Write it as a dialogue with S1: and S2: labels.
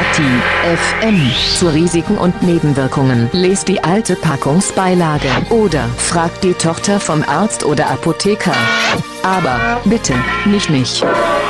S1: Homöopathie FM zu Risiken und Nebenwirkungen. Lest die alte Packungsbeilage oder fragt die Tochter vom Arzt oder Apotheker. Aber bitte nicht mich.